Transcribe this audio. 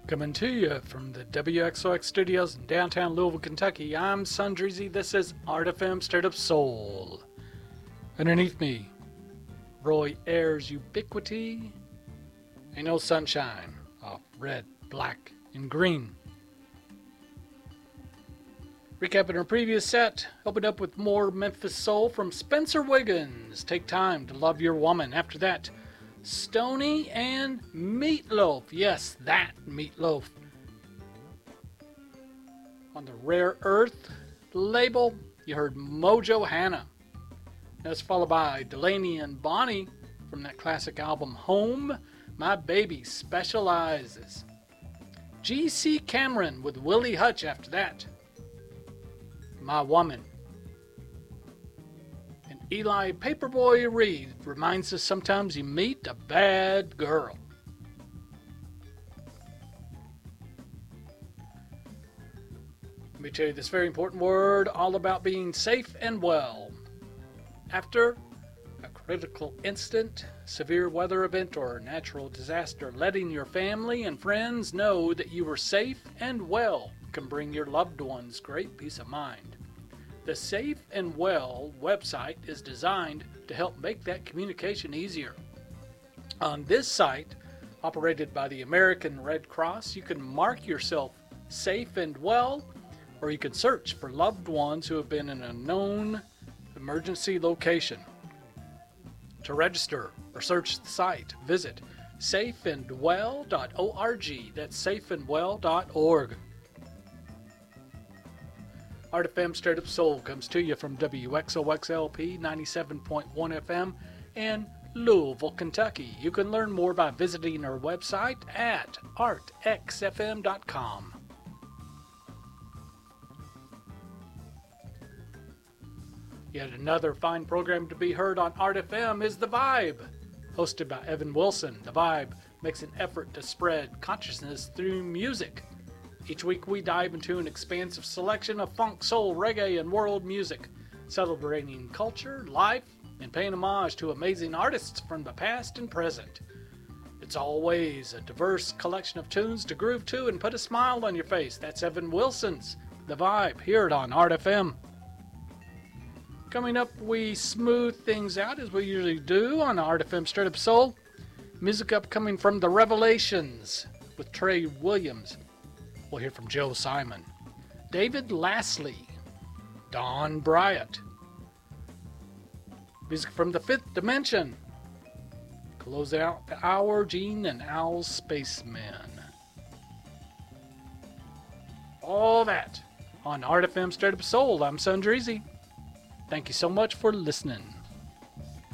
Coming to you from the WXOX studios in downtown Louisville, Kentucky, I'm Sundreezy. This is Art FM Straight Up Soul. Underneath me, Roy Ayers Ubiquity. Ain't no sunshine. Oh, red, black, and green. Recapping our previous set, opened up with more Memphis Soul from Spencer Wiggins. Take Time to Love Your Woman. After that, Stoney and Meatloaf. Yes, that Meatloaf. On the Rare Earth label, you heard Mojo Hannah. That's followed by Delaney and Bonnie from that classic album Home, My Baby Specializes. G.C. Cameron with Willie Hutch after that. My Woman. And Eli Paperboy Reed reminds us sometimes you meet a bad girl. Let me tell you this very important word all about being safe and well. After a critical incident, severe weather event, or natural disaster, letting your family and friends know that you are safe and well can bring your loved ones great peace of mind. The Safe and Well website is designed to help make that communication easier. On this site, operated by the American Red Cross, you can mark yourself safe and well, or you can search for loved ones who have been in a known emergency location. To register or search the site, visit safeandwell.org. That's safeandwell.org. Art FM Straight Up Soul comes to you from WXOXLP 97.1 FM in Louisville, Kentucky. You can learn more by visiting our website at artxfm.com. Yet another fine program to be heard on Art FM is The Vibe. Hosted by Evan Wilson, The Vibe makes an effort to spread consciousness through music. Each week we dive into an expansive selection of funk, soul, reggae, and world music, celebrating culture, life, and paying homage to amazing artists from the past and present. It's always a diverse collection of tunes to groove to and put a smile on your face. That's Evan Wilson's The Vibe, here on Art FM. Coming up, we smooth things out as we usually do on Art FM Straight Up Soul. Music upcoming from The Revelations with Trey Williams. We'll hear from Joe Simon, David Lastly, Don Bryant. Music from The Fifth Dimension. Close out the hour, Gene and Al Spaceman. All that on Art FM Straight Up Soul. I'm Sundreezy. Thank you so much for listening.